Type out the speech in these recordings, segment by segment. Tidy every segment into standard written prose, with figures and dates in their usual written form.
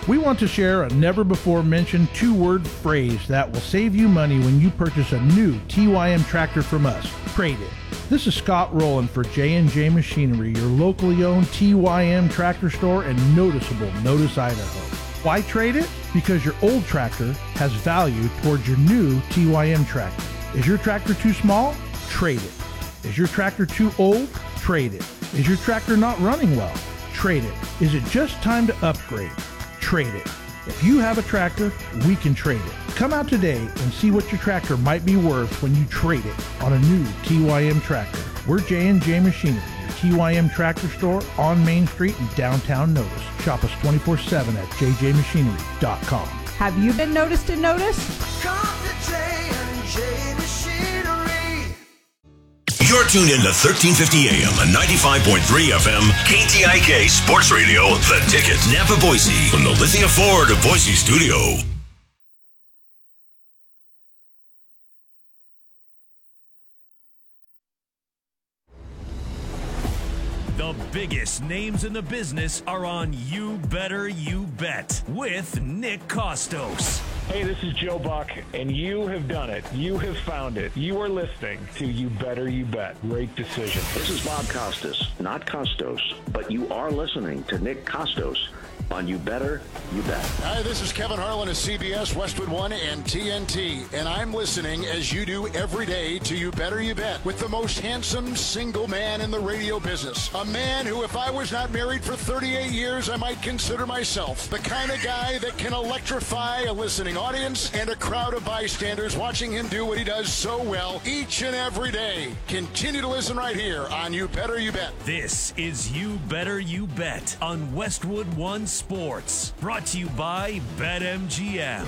We want to share a never-before-mentioned two-word phrase that will save you money when you purchase a new TYM tractor from us. Trade it. This is Scott Rowland for J&J Machinery, your locally owned TYM tractor store in noticeable Notice, Idaho. Why trade it? Because your old tractor has value towards your new TYM tractor. Is your tractor too small? Trade it. Is your tractor too old? Trade it. Is your tractor not running well? Trade it. Is it just time to upgrade? Trade it. If you have a tractor, we can trade it. Come out today and see what your tractor might be worth when you trade it on a new TYM tractor. We're J&J Machinery, your TYM tractor store on Main Street in downtown Notice. Shop us 24/7 at jjmachinery.com. Have you been noticed and noticed? Come to J&J Machinery. You're tuned in to 1350 AM and 95.3 FM KTIK Sports Radio, The Ticket, Napa, Boise, from the Lithia Ford of Boise studio. The biggest names in the business are on You Better You Bet with Nick Costos. Hey, this is Joe Buck, and you have done it. You have found it. You are listening to You Better You Bet. Great decision. This is Bob Costas, not Costos, but you are listening to Nick Costos on You Better You Bet. Hi, this is Kevin Harlan of CBS, Westwood One, and TNT, and I'm listening, as you do every day, to You Better You Bet with the most handsome single man in the radio business. A man who, if I was not married for 38 years, I might consider myself the kind of guy that can electrify a listening audience and a crowd of bystanders watching him do what he does so well each and every day. Continue to listen right here on You Better You Bet. This is You Better You Bet on Westwood One Sports, brought to you by BetMGM.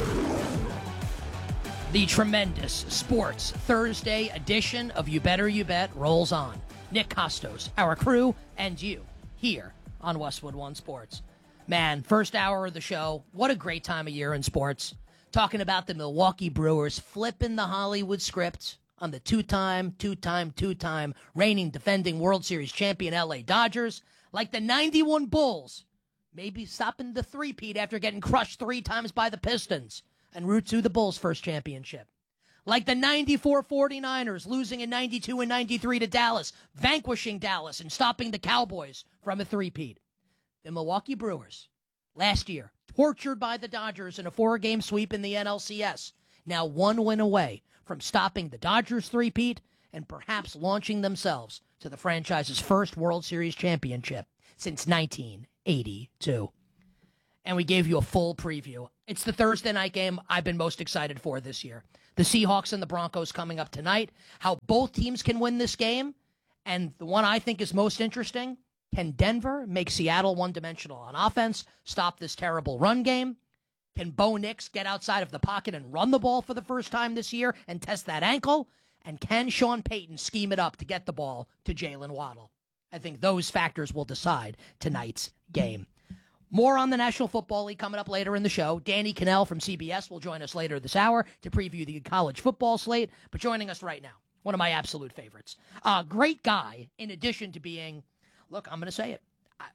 The tremendous Sports Thursday edition of You Better You Bet rolls on. Nick Costos, our crew, and you here on Westwood One Sports. Man, first hour of the show, what a great time of year in sports. Talking about the Milwaukee Brewers flipping the Hollywood script on the two-time reigning defending World Series champion LA Dodgers, like the 91 Bulls, maybe stopping the three-peat after getting crushed 3 times by the Pistons and root to the Bulls' first championship. Like the 94 49ers losing in 92 and 93 to Dallas, vanquishing Dallas and stopping the Cowboys from a three-peat. The Milwaukee Brewers, last year, tortured by the Dodgers in a 4-game sweep in the NLCS, now 1 win away from stopping the Dodgers three-peat and perhaps launching themselves to the franchise's first World Series championship since 1982. And we gave you a full preview. It's the Thursday night game I've been most excited for this year. The Seahawks and the Broncos coming up tonight. How both teams can win this game. And the one I think is most interesting, can Denver make Seattle one-dimensional on offense, stop this terrible run game? Can Bo Nix get outside of the pocket and run the ball for the first time this year and test that ankle? And can Sean Payton scheme it up to get the ball to Jalen Waddle? I think those factors will decide tonight's game. More on the National Football League coming up later in the show. Danny Cannell from CBS will join us later this hour to preview the college football slate. But joining us right now, one of my absolute favorites. Great guy, in addition to being, look, I'm going to say it,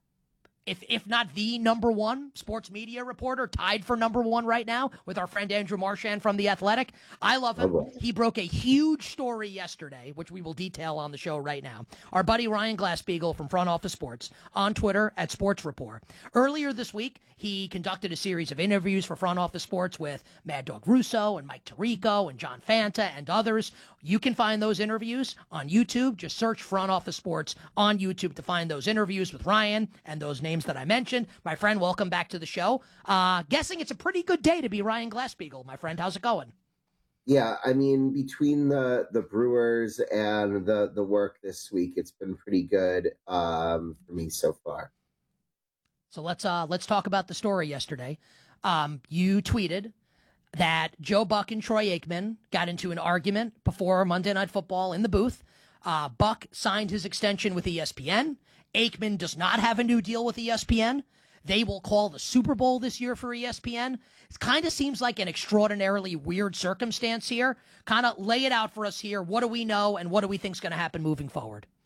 if not the number one sports media reporter, tied for number one right now with our friend Andrew Marchand from The Athletic. I love him. He broke a huge story yesterday, which we will detail on the show right now. Our buddy Ryan Glasspiegel from Front Office Sports on Twitter at Sports Report. Earlier this week, he conducted a series of interviews for Front Office Sports with Mad Dog Russo and Mike Tirico and John Fanta and others. You can find those interviews on YouTube. Just search Front Office Sports on YouTube to find those interviews with Ryan and those names that I mentioned. My friend, welcome back to the show. Guessing it's a pretty good day to be Ryan Glasspiegel. My friend, how's it going? Yeah, I mean, between the Brewers and the work this week, it's been pretty good for me so far. So let's talk about the story yesterday. You tweeted that Joe Buck and Troy Aikman got into an argument before Monday Night Football in the booth. Buck signed his extension with ESPN. Aikman does not have a new deal with ESPN. They will call the Super Bowl this year for ESPN. It kind of seems like an extraordinarily weird circumstance here. Kind of lay it out for us here. What do we know and what do we think is going to happen moving forward?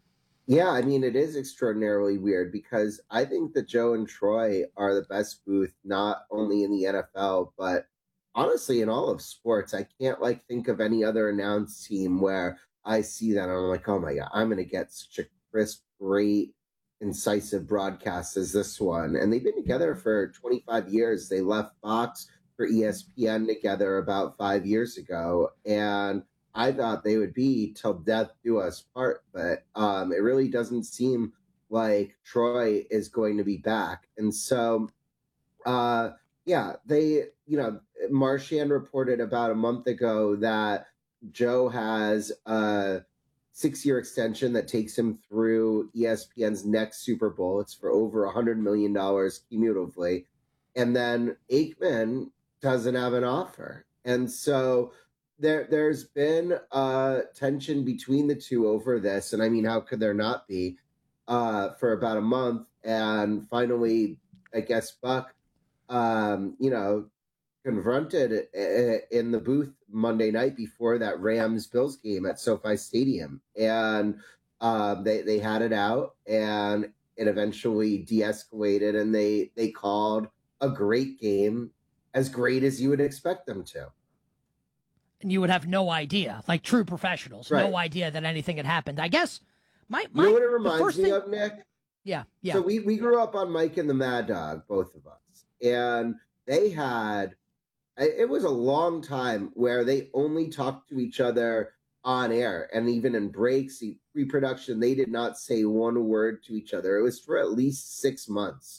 Yeah, I mean, it is extraordinarily weird because I think that Joe and Troy are the best booth, not only in the NFL, but honestly in all of sports. I can't like think of any other announced team where I see that and I'm like, oh my God, I'm going to get such a crisp, great, incisive broadcast as this one. And they've been together for 25 years. They left Fox for ESPN together about 5 years ago. And I thought they would be till death do us part, but it really doesn't seem like Troy is going to be back. And so, yeah, Marchand reported about a month ago that Joe has a 6-year extension that takes him through ESPN's next Super Bowl. It's for over $100 million cumulatively. And then Aikman doesn't have an offer. And so there's been tension between the two over this. And I mean, how could there not be for about a month? And finally, I guess Buck, confronted in the booth Monday night before that Rams-Bills game at SoFi Stadium. And they had it out, and it eventually de-escalated, and they called a great game, as great as you would expect them to. And you would have no idea, like true professionals, Right. no idea that anything had happened. I guess my You know what it reminds me of, Nick? Yeah. So we grew up on Mike and the Mad Dog, both of us. And they had, it was a long time where they only talked to each other on air. And even in breaks, pre-production, they did not say one word to each other. It was for at least 6 months.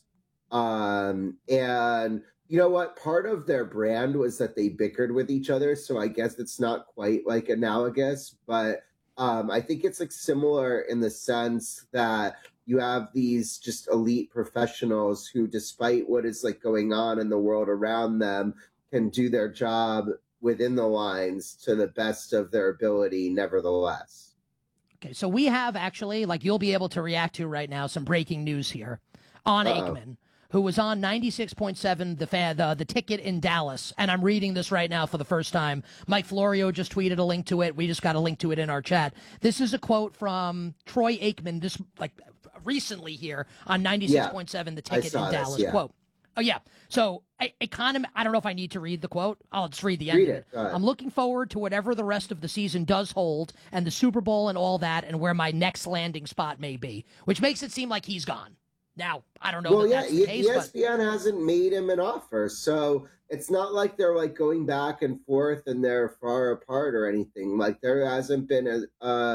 And you know what? Part of their brand was that they bickered with each other. So I guess it's not quite like analogous, but I think it's like similar in the sense that you have these just elite professionals who, despite what is like going on in the world around them, can do their job within the lines to the best of their ability, nevertheless. Okay, so we have actually, like you'll be able to react to right now, some breaking news here on Aikman, who was on 96.7, the ticket in Dallas. And I'm reading this right now for the first time. Mike Florio just tweeted a link to it. We just got a link to it in our chat. This is a quote from Troy Aikman, just like recently here on 96.7, the ticket in Dallas. Yeah. Quote. Oh, yeah. So I don't know if I need to read the quote. I'll just read the end of it. I'm looking forward to whatever the rest of the season does hold and the Super Bowl and all that and where my next landing spot may be, which makes it seem like he's gone. Now, I don't know that's the case, ESPN hasn't made him an offer, so it's not like they're like going back and forth and they're far apart or anything. Like there hasn't been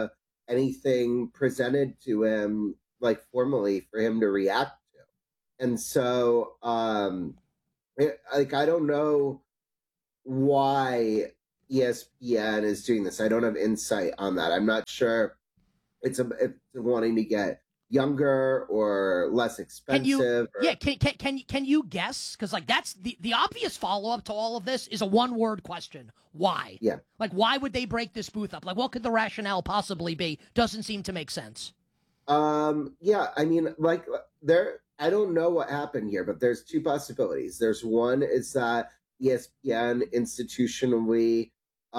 anything presented to him like formally for him to react to, and so I don't know why ESPN is doing this. I don't have insight on that. I'm not sure it's wanting to get younger or less expensive. Can you guess? Because like that's the obvious follow up to all of this is a 1-word question. Why? Yeah. Like why would they break this booth up? Like what could the rationale possibly be? Doesn't seem to make sense. Yeah. I mean, like I don't know what happened here, but there's two possibilities. There's one is that ESPN institutionally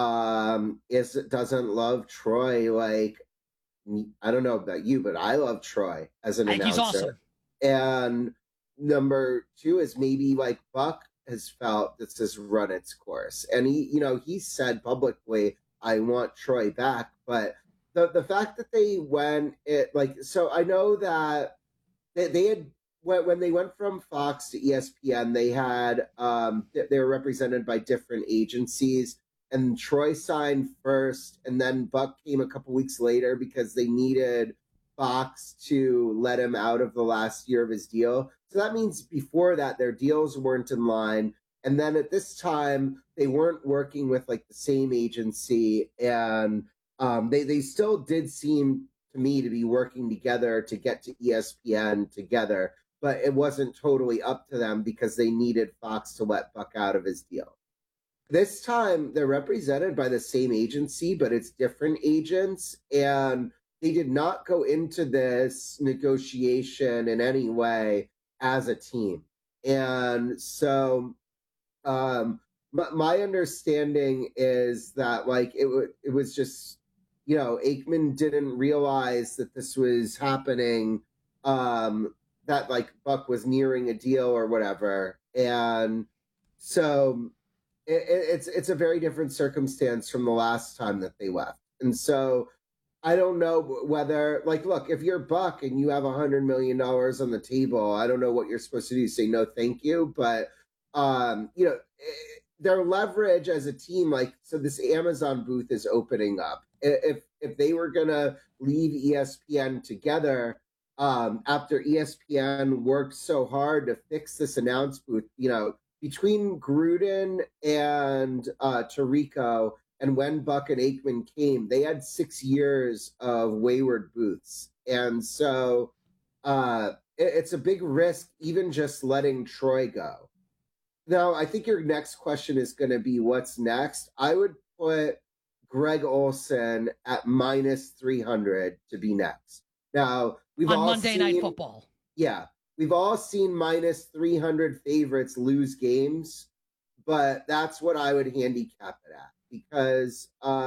doesn't love Troy like. I don't know about you, but I love Troy as an announcer. He's awesome. And number two is maybe like Buck has felt this has run its course. And he said publicly, I want Troy back. But the fact that they went so I know that they had, when they went from Fox to ESPN, they had, they were represented by different agencies. And Troy signed first, and then Buck came a couple weeks later because they needed Fox to let him out of the last year of his deal. So that means before that, their deals weren't in line. And then at this time, they weren't working with like the same agency. And they still did seem to me to be working together to get to ESPN together. But it wasn't totally up to them because they needed Fox to let Buck out of his deal. This time, they're represented by the same agency, but it's different agents. And they did not go into this negotiation in any way as a team. And so my understanding is that, like, it was just Aikman didn't realize that this was happening, that like Buck was nearing a deal or whatever. And so it's a very different circumstance from the last time that they left. And so I don't know whether, like, look, if you're Buck and you have $100 million on the table, I don't know what you're supposed to do. Say no, thank you. But, their leverage as a team, like, so this Amazon booth is opening up. If they were going to leave ESPN together, after ESPN worked so hard to fix this announce booth, between Gruden and Tirico, and when Buck and Aikman came, they had 6 years of wayward booths. And so it's a big risk, even just letting Troy go. Now, I think your next question is going to be what's next. I would put Greg Olsen at minus 300 to be next. Now, we've all Monday seen, Night Football. Yeah, we've all seen minus 300 favorites lose games, but that's what I would handicap it at. Because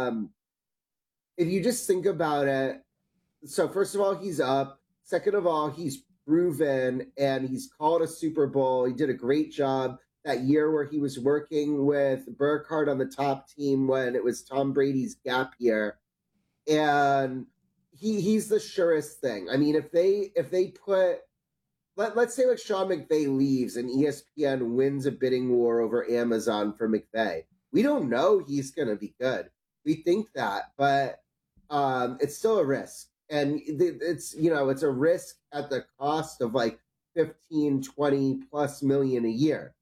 if you just think about it, so first of all, he's up. Second of all, he's proven, and he's called a Super Bowl. He did a great job that year where he was working with Burkhardt on the top team when it was Tom Brady's gap year. And he's the surest thing. I mean, if they put, let's say like Sean McVay leaves and ESPN wins a bidding war over Amazon for McVay. We don't know he's going to be good. We think that, but it's still a risk. And it's a risk at the cost of like 15, 20 plus million a year.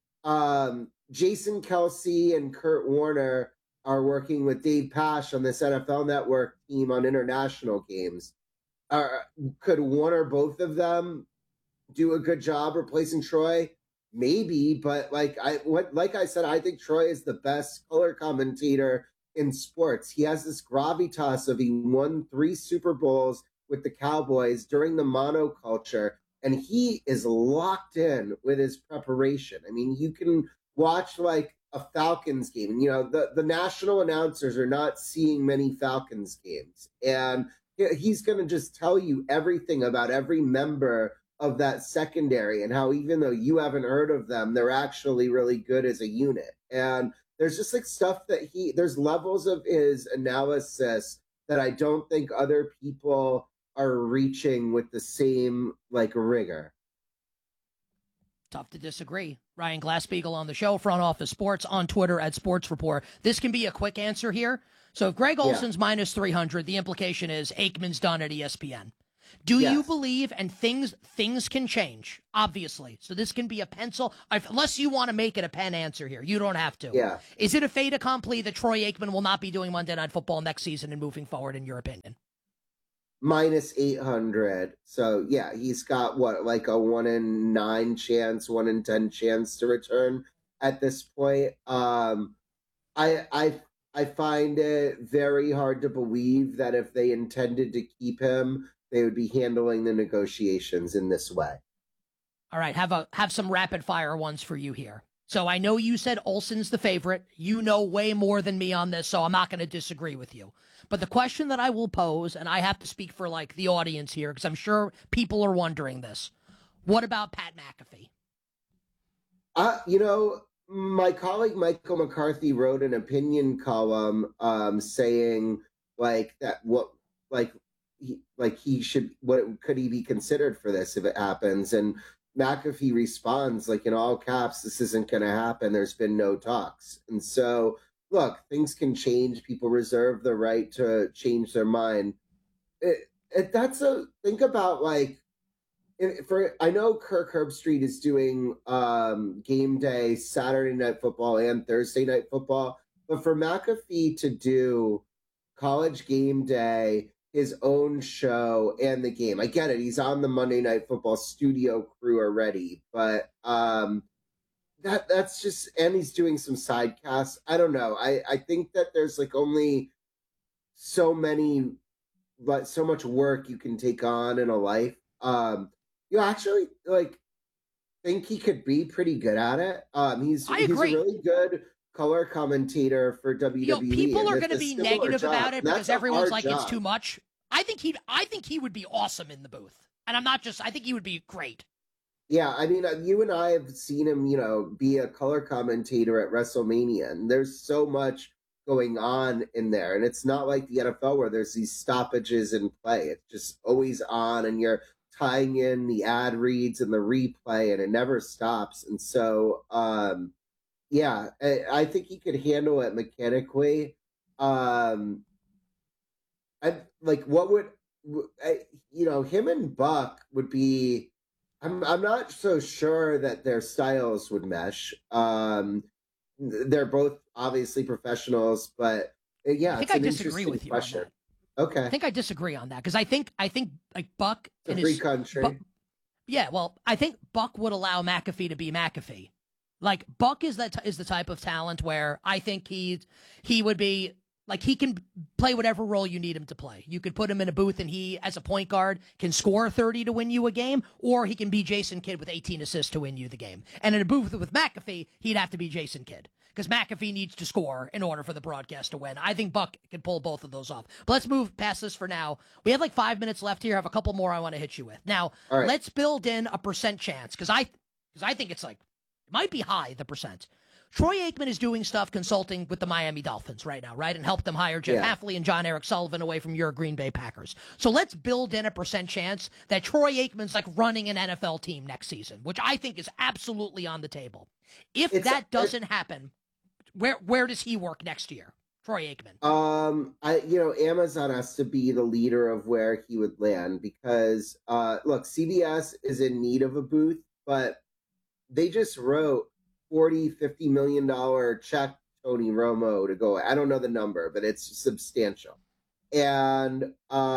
Jason Kelsey and Kurt Warner are working with Dave Pasch on this NFL Network team on international games. Could one or both of them do a good job replacing Troy? Maybe, but like I said, I think Troy is the best color commentator in sports. He has this gravitas of he won 3 Super Bowls with the Cowboys during the monoculture, and he is locked in with his preparation. I mean, you can watch like a Falcons game, and the national announcers are not seeing many Falcons games, and he's going to just tell you everything about every member of that secondary and how even though you haven't heard of them, they're actually really good as a unit. And there's just like stuff that there's levels of his analysis that I don't think other people are reaching with the same like rigor. Tough to disagree. Ryan Glasspiegel on the show, Front Office Sports, on Twitter at Sports Report. This can be a quick answer here. So if Greg Olsen's minus 300, the implication is Aikman's done at ESPN. Do you believe, and things can change, obviously. So this can be a pencil, unless you want to make it a pen answer here. You don't have to. Yeah. Is it a fait accompli that Troy Aikman will not be doing Monday Night Football next season and moving forward, in your opinion? Minus 800. So, yeah, he's got, like a 1 in 9 chance, 1 in 10 chance to return at this point. I find it very hard to believe that if they intended to keep him, they would be handling the negotiations in this way. All right, have some rapid fire ones for you here. So I know you said Olsen's the favorite. You know way more than me on this, so I'm not going to disagree with you. But the question that I will pose, and I have to speak for like the audience here, because I'm sure people are wondering this. What about Pat McAfee? My colleague Michael McCarthy wrote an opinion column saying like that he should, what could he be considered for this if it happens? And McAfee responds like in all caps, this isn't going to happen. There's been no talks. And so, look, things can change. People reserve the right to change their mind. Think about like, I know Kirk Herbstreit is doing game day, Saturday Night Football and Thursday Night Football, but for McAfee to do College Game Day, his own show, and the game, I get it. He's on the Monday Night Football studio crew already, but that's just, and he's doing some side casts. I don't know. I think that there's like only so much work you can take on in a life. You actually like think he could be pretty good at it. He's a really good color commentator for WWE. People are going to be negative about it because everyone's like, job. It's too much. I think he would be awesome in the booth. And I think he would be great. Yeah, I mean, you and I have seen him, be a color commentator at WrestleMania, and there's so much going on in there. And it's not like the NFL where there's these stoppages in play. It's just always on, and you're tying in the ad reads and the replay, and it never stops. And so, yeah, I think he could handle it mechanically. Him and Buck would be. I'm not so sure that their styles would mesh. They're both obviously professionals, but yeah, I think I disagree with you question. On that. Okay, I think I disagree on that because I think like Buck in free country. Yeah, well, I think Buck would allow McAfee to be McAfee. Like Buck is the type of talent where I think he would be. Like, he can play whatever role you need him to play. You could put him in a booth and he, as a point guard, can score 30 to win you a game, or he can be Jason Kidd with 18 assists to win you the game. And in a booth with McAfee, he'd have to be Jason Kidd because McAfee needs to score in order for the broadcast to win. I think Buck can pull both of those off. But let's move past this for now. We have like 5 minutes left here. I have a couple more I want to hit you with. Now, Let's build in a percent chance because I think it's like, it might be high, the percent. Troy Aikman is doing stuff consulting with the Miami Dolphins right now, right? And helped them hire Jeff Hafley and John Eric Sullivan away from your Green Bay Packers. So let's build in a percent chance that Troy Aikman's like running an NFL team next season, which I think is absolutely on the table. If that doesn't happen, where does he work next year? Troy Aikman. Amazon has to be the leader of where he would land because look, CBS is in need of a booth, but they just wrote $40-50 million check Tony Romo to go. I don't know the number, but it's substantial. And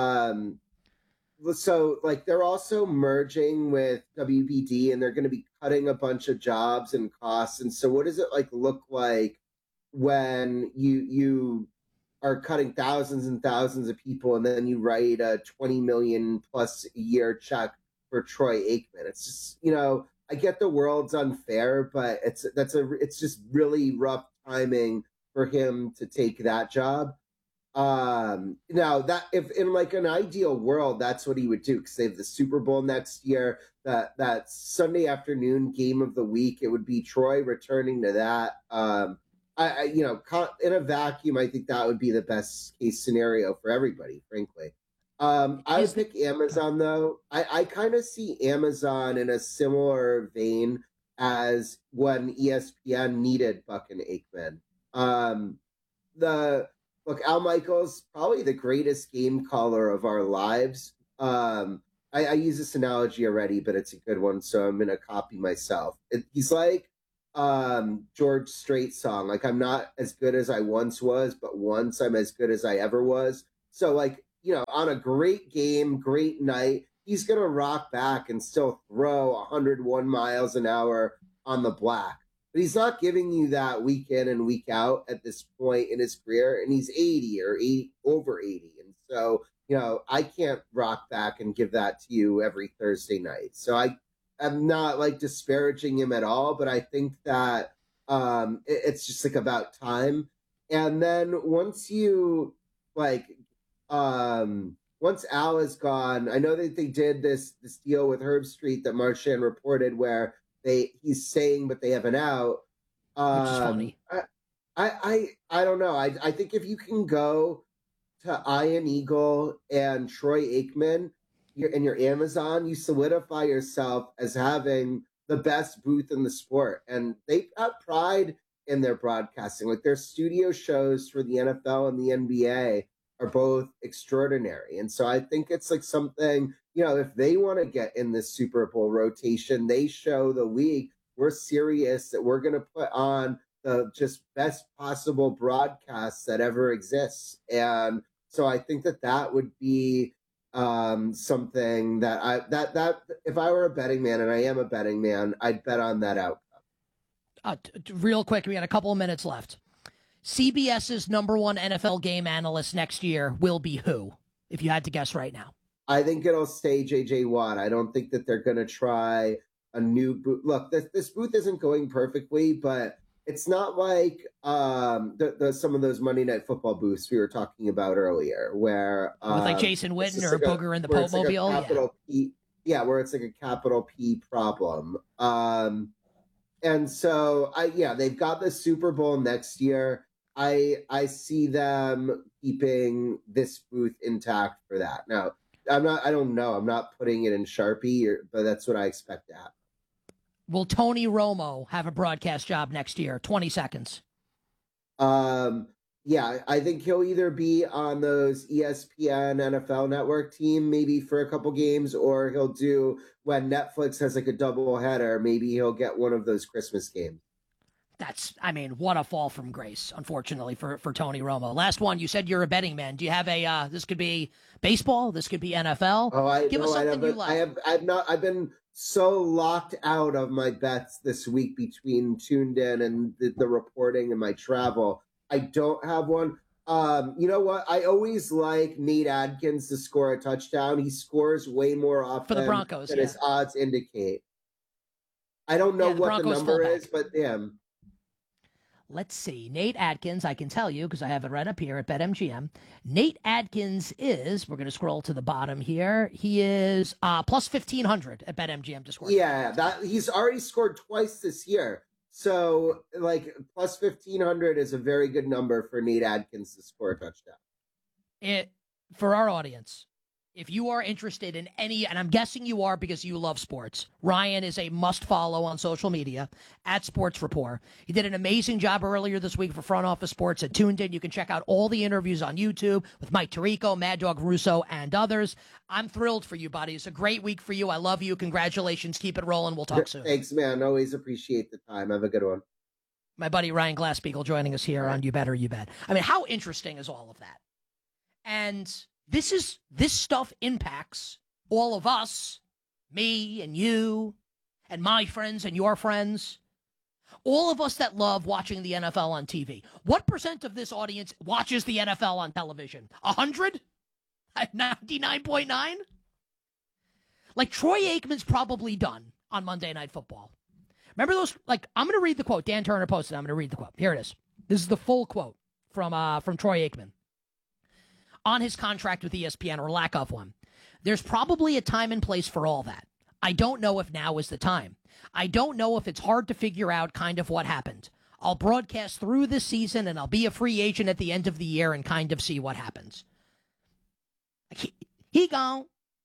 so like they're also merging with WBD, and they're going to be cutting a bunch of jobs and costs. And so what does it look like when you are cutting thousands and thousands of people, and then you write a $20 million plus a year check for Troy Aikman? It's just, I get the world's unfair, but it's just really rough timing for him to take that job. Now that if in like an ideal world, that's what he would do because they have the Super Bowl next year. That Sunday afternoon game of the week, it would be Troy returning to that. In a vacuum, I think that would be the best case scenario for everybody, frankly. I would pick Amazon, though. I kind of see Amazon in a similar vein as when ESPN needed Buck and Aikman. Al Michaels, probably the greatest game caller of our lives. I use this analogy already, but it's a good one, so I'm going to copy myself. He's like George Strait song. Like, I'm not as good as I once was, but once I'm as good as I ever was. So, like, on a great game, great night, he's going to rock back and still throw 101 miles an hour on the black. But he's not giving you that week in and week out at this point in his career. And he's 80 or over 80. And so, I can't rock back and give that to you every Thursday night. So I'm not like disparaging him at all, but I think that it's just like about time. And then once you once Al is gone, I know that they did this deal with Herb Street that Marchand reported where he's staying but they have an out. Which is funny. I don't know. I think if you can go to Ian Eagle and Troy Aikman in your Amazon, you solidify yourself as having the best booth in the sport. And they got pride in their broadcasting. Like their studio shows for the NFL and the NBA are both extraordinary. And so I think it's like something, if they want to get in this Super Bowl rotation, they show the league we're serious, that we're going to put on the just best possible broadcast that ever exists. And so I think that would be something that if I were a betting man, and I am a betting man, I'd bet on that outcome. Real quick, we got a couple of minutes left. CBS's #1 NFL game analyst next year will be who, if you had to guess right now? I think it'll stay J.J. Watt. I don't think that they're going to try a new booth. Look, this booth isn't going perfectly, but it's not like some of those Monday Night Football booths we were talking about earlier, where with like Jason Witten or Booger in the Pope Mobile. Where it's like a capital P problem. And so they've got the Super Bowl next year. I see them keeping this booth intact for that. Now, I don't know. I'm not putting it in Sharpie, but that's what I expect to happen. Will Tony Romo have a broadcast job next year? 20 seconds. Yeah, I think he'll either be on those ESPN NFL Network team maybe for a couple games, or he'll do when Netflix has like a double header, maybe he'll get one of those Christmas games. What a fall from grace, unfortunately, for Tony Romo. Last one, you said you're a betting man. Do you have this could be baseball, this could be NFL? Give us something you like. I've been so locked out of my bets this week between Tuned In and the reporting and my travel. I don't have one. You know what? I always like Nate Adkins to score a touchdown. He scores way more often for the Broncos than his odds indicate. I don't know what the number is, but damn. Let's see. Nate Adkins, I can tell you because I have it right up here at BetMGM. Nate Adkins is, we're going to scroll to the bottom here. He is plus 1,500 at BetMGM to score. Yeah, he's already scored twice this year. So, like, plus 1,500 is a very good number for Nate Adkins to score a touchdown. For our audience, if you are interested in any, and I'm guessing you are because you love sports, Ryan is a must-follow on social media, at Sports Rapport. He did an amazing job earlier this week for Front Office Sports at Tuned In. You can check out all the interviews on YouTube with Mike Tirico, Mad Dog Russo, and others. I'm thrilled for you, buddy. It's a great week for you. I love you. Congratulations. Keep it rolling. We'll talk soon. Thanks, man. Always appreciate the time. Have a good one. My buddy Ryan Glasspiegel joining us here on You Better You Bet. I mean, how interesting is all of that? And this stuff impacts all of us, me and you and my friends and your friends, all of us that love watching the NFL on TV. What % of this audience watches the NFL on television? 100? 99.9? Like Troy Aikman's probably done on Monday Night Football. Remember those? Like, I'm going to read the quote. Dan Turner posted. I'm going to read the quote. Here it is. This is the full quote from Troy Aikman on his contract with ESPN, or lack of one. There's probably a time and place for all that. I don't know if now is the time. I don't know if it's hard to figure out kind of what happened. I'll broadcast through this season and I'll be a free agent at the end of the year and kind of see what happens. He gone.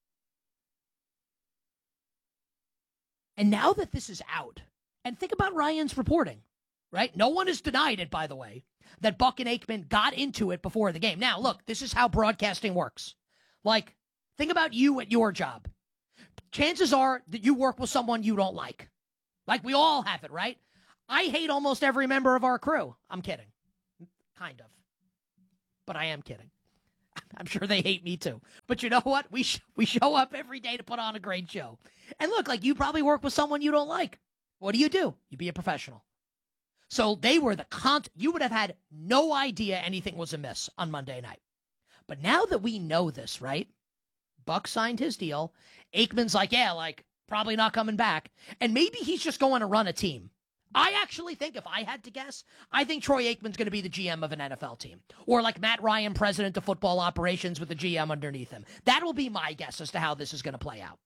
And now that this is out, and think about Ryan's reporting, right? No one has denied it, by the way, that Buck and Aikman got into it before the game. Now, look, this is how broadcasting works. Like, think about you at your job. Chances are that you work with someone you don't like. Like, we all have it, right? I hate almost every member of our crew. I'm kidding. Kind of. But I am kidding. I'm sure they hate me too. But you know what? We show up every day to put on a great show. And look, like, you probably work with someone you don't like. What do? You be a professional. So they were you would have had no idea anything was amiss on Monday night. But now that we know this, right? Buck signed his deal. Aikman's like, yeah, like, probably not coming back. And maybe he's just going to run a team. I actually think, if I had to guess, I think Troy Aikman's going to be the GM of an NFL team. Or like Matt Ryan, president of football operations with the GM underneath him. That will be my guess as to how this is going to play out.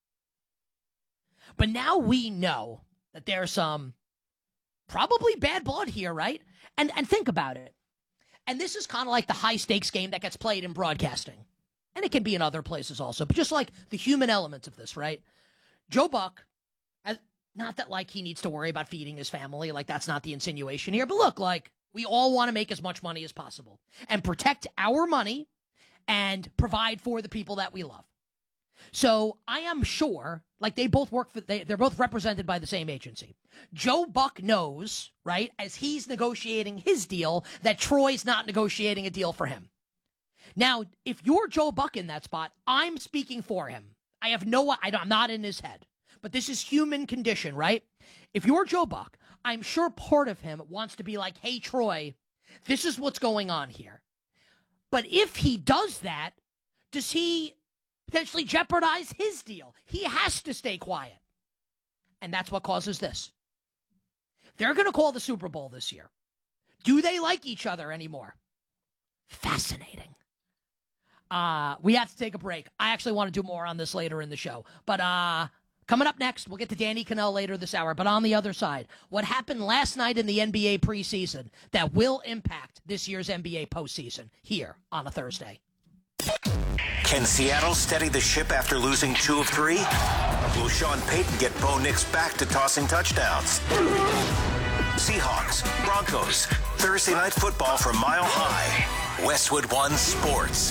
But now we know that there's some probably bad blood here, right? And think about it. And this is kind of like the high-stakes game that gets played in broadcasting. And it can be in other places also. But just like the human elements of this, right? Joe Buck, not that, like, he needs to worry about feeding his family. Like, that's not the insinuation here. But look, like, we all want to make as much money as possible and protect our money and provide for the people that we love. So I am sure, like, they both work for, they're both represented by the same agency. Joe Buck knows, right, as he's negotiating his deal, that Troy's not negotiating a deal for him. Now, if you're Joe Buck in that spot, I'm speaking for him. I'm not in his head. But this is human condition, right? If you're Joe Buck, I'm sure part of him wants to be like, hey, Troy, this is what's going on here. But if he does that, does he potentially jeopardize his deal? He has to stay quiet. And that's what causes this. They're going to call the Super Bowl this year. Do they like each other anymore? Fascinating. We have to take a break. I actually want to do more on this later in the show. But coming up next, we'll get to Danny Kanell later this hour. But on the other side, what happened last night in the NBA preseason that will impact this year's NBA postseason here on a Thursday. Can Seattle steady the ship after losing 2 of 3? Will Sean Payton get Bo Nix back to tossing touchdowns? Seahawks, Broncos, Thursday Night Football from Mile High. Westwood One Sports.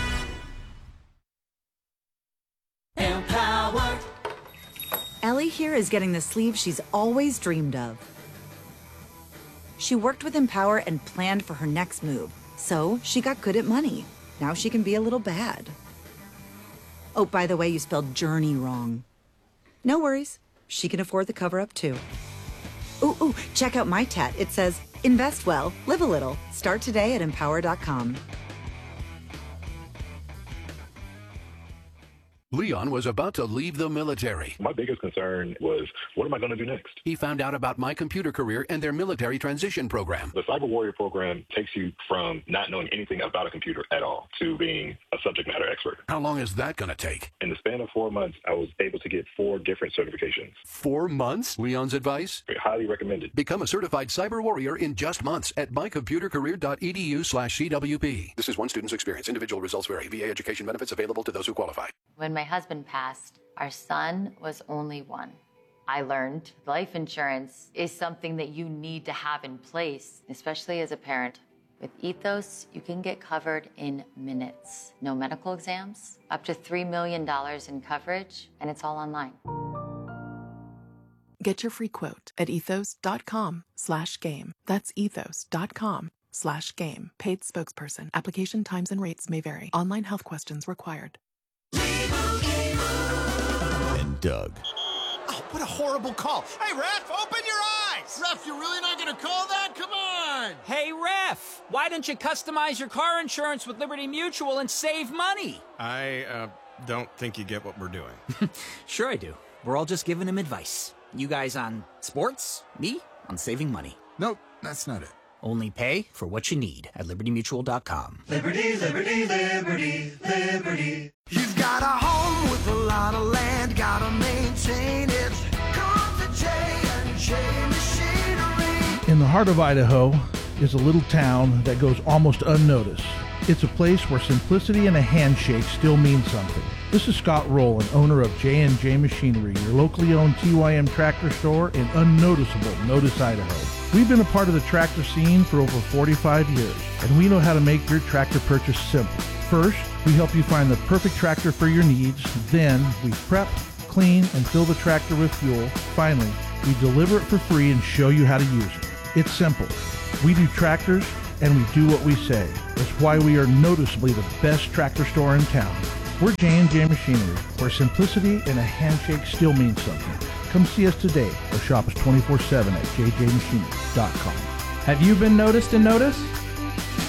Empower. Ellie here is getting the sleeve she's always dreamed of. She worked with Empower and planned for her next move, so she got good at money. Now she can be a little bad. Oh, by the way, you spelled journey wrong. No worries. She can afford the cover-up, too. Ooh, check out my tat. It says, invest well, live a little. Start today at Empower.com. Leon was about to leave the military. My biggest concern was, what am I going to do next? He found out about My Computer Career and their military transition program. The Cyber Warrior program takes you from not knowing anything about a computer at all to being a subject matter expert. How long is that going to take? In the span of 4 months, I was able to get 4 different certifications. 4 months? Leon's advice? Highly recommended. Become a certified Cyber Warrior in just months at mycomputercareer.edu/CWP. This is one student's experience. Individual results vary. VA education benefits available to those who qualify. When my husband passed, our son was only 1. I learned life insurance is something that you need to have in place, especially as a parent. With Ethos, you can get covered in minutes. No medical exams, up to $3 million in coverage, and it's all online. Get your free quote at ethos.com/game. That's ethos.com/game. Paid spokesperson. Application times and rates may vary. Online health questions required. And Doug. Oh, what a horrible call. Hey, Ref, open your eyes. Ref, you're really not going to call that? Come on. Hey, Ref, why don't you customize your car insurance with Liberty Mutual and save money? I don't think you get what we're doing. Sure I do. We're all just giving him advice. You guys on sports, me on saving money. Nope, that's not it. Only pay for what you need at libertymutual.com. Liberty, liberty, liberty, liberty. You've got a home with a lot of land, gotta maintain it. Come to J&J Machinery. In the heart of Idaho is a little town that goes almost unnoticed. It's a place where simplicity and a handshake still mean something. This is Scott Rowland, owner of J&J Machinery, your locally owned TYM tractor store in unnoticeable Notice, Idaho. We've been a part of the tractor scene for over 45 years, and we know how to make your tractor purchase simple. First, we help you find the perfect tractor for your needs. Then, we prep, clean, and fill the tractor with fuel. Finally, we deliver it for free and show you how to use it. It's simple. We do tractors, and we do what we say. That's why we are noticeably the best tractor store in town. We're J&J Machinery, where simplicity and a handshake still means something. Come see us today or shop us 24/7 at jjmachinery.com. Have you been noticed and noticed?